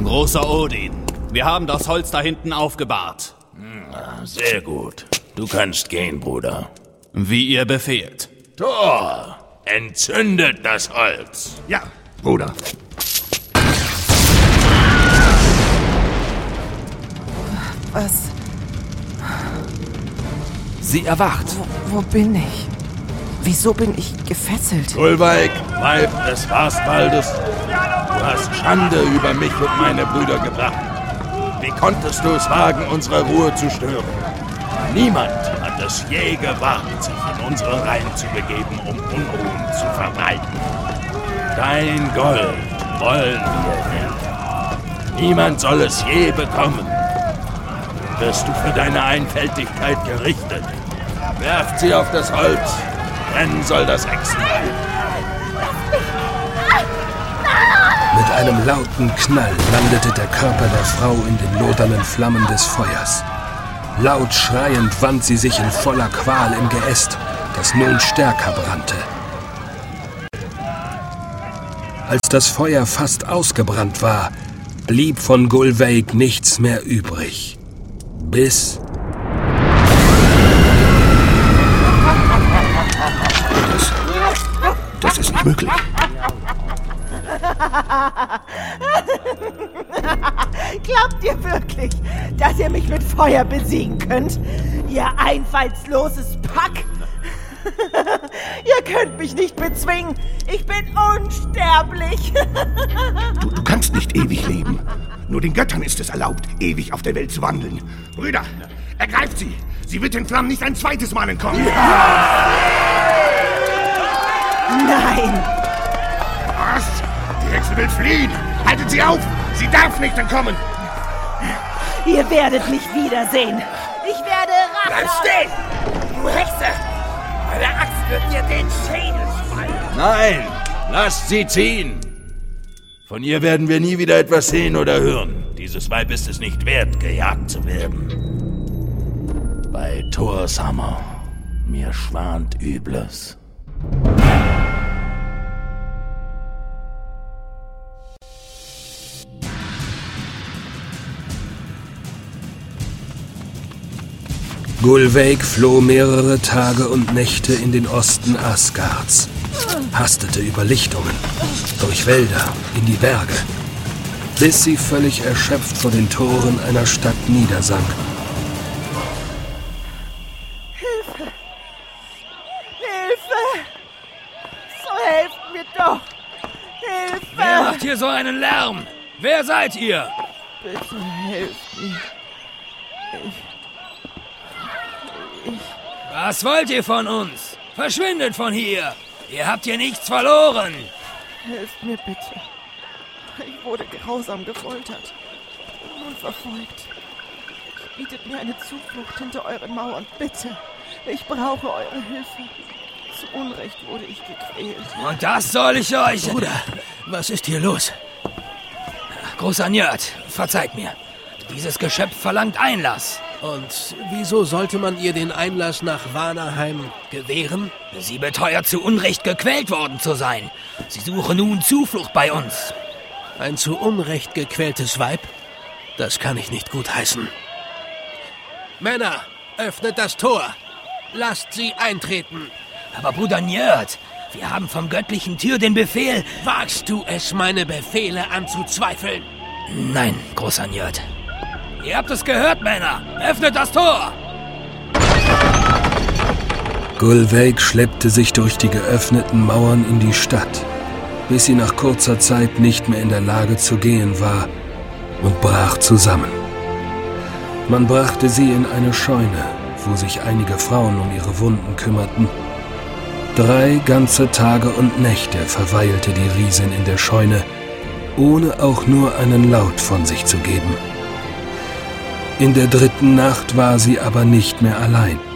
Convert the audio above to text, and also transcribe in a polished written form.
Großer Odin, wir haben das Holz da hinten aufgebahrt. Sehr gut. Du kannst gehen, Bruder. Wie ihr befehlt. Thor, entzündet das Holz. Ja, Bruder. Was? Sie erwacht. Wo bin ich? Wieso bin ich gefesselt? Gullveig, Weib des Schwarzwaldes, du hast Schande über mich und meine Brüder gebracht. Wie konntest du es wagen, unsere Ruhe zu stören? Niemand hat es je gewagt, sich in unsere Reihen zu begeben, um Unruhen zu verbreiten. Dein Gold wollen wir nicht. Niemand soll es je bekommen. Wirst du für deine Einfältigkeit gerichtet. Werft sie auf das Holz. Brennen soll das Hexenreich. Mit einem lauten Knall landete der Körper der Frau in den lodernden Flammen des Feuers. Laut schreiend wand sie sich in voller Qual im Geäst, das nun stärker brannte. Als das Feuer fast ausgebrannt war, blieb von Gullveig nichts mehr übrig. Bis... Das ist nicht möglich. Glaubt ihr wirklich, dass ihr mich mit Feuer besiegen könnt? Ihr einfallsloses Pack! Ihr könnt mich nicht bezwingen. Ich bin unsterblich. Du kannst nicht ewig leben. Nur den Göttern ist es erlaubt, ewig auf der Welt zu wandeln. Brüder, ergreift sie. Sie wird den Flammen nicht ein zweites Mal entkommen. Nein! Was? Die Hexe will fliehen. Haltet sie auf. Sie darf nicht entkommen. Ihr werdet mich wiedersehen. Ich werde Rache... Bleib stehen! Du Hexe! Meine Axt wird dir den Schädel spalten. Nein, lasst sie ziehen. Von ihr werden wir nie wieder etwas sehen oder hören. Dieses Weib ist es nicht wert, gejagt zu werden. Bei Thors Hammer, mir schwant Übles. Gullveig floh mehrere Tage und Nächte in den Osten Asgards, hastete über Lichtungen, durch Wälder, in die Berge, bis sie völlig erschöpft vor den Toren einer Stadt niedersank. Hilfe! Hilfe! So helft mir doch! Hilfe! Wer macht hier so einen Lärm? Wer seid ihr? Bitte helft mir. Was wollt ihr von uns? Verschwindet von hier! Ihr habt hier nichts verloren! Helft mir bitte. Ich wurde grausam gefoltert und verfolgt. Bietet mir eine Zuflucht hinter euren Mauern, bitte. Ich brauche eure Hilfe. Zu Unrecht wurde ich gequält. Und das soll ich euch... Bruder, was ist hier los? Großer Njörd, verzeiht mir. Dieses Geschöpf verlangt Einlass. Und wieso sollte man ihr den Einlass nach Vanaheim gewähren? Sie beteuert, zu Unrecht gequält worden zu sein. Sie suche nun Zuflucht bei uns. Ein zu Unrecht gequältes Weib? Das kann ich nicht gutheißen. Männer, öffnet das Tor! Lasst sie eintreten! Aber Bruder Njörd, wir haben vom göttlichen Tyr den Befehl... Wagst du es, meine Befehle anzuzweifeln? Nein, großer Njörd. Ihr habt es gehört, Männer! Öffnet das Tor! Gullveig schleppte sich durch die geöffneten Mauern in die Stadt, bis sie nach kurzer Zeit nicht mehr in der Lage zu gehen war und brach zusammen. Man brachte sie in eine Scheune, wo sich einige Frauen um ihre Wunden kümmerten. 3 ganze Tage und Nächte verweilte die Riesin in der Scheune, ohne auch nur einen Laut von sich zu geben. In der 3. Nacht war sie aber nicht mehr allein.